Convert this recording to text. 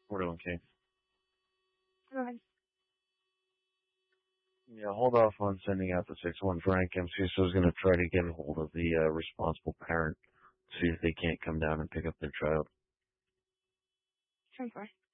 401k. Go ahead. Yeah, hold off on sending out the 6-1 Frank. MCSO is going to try to get a hold of the responsible parent, see if they can't come down and pick up their child. 10-4.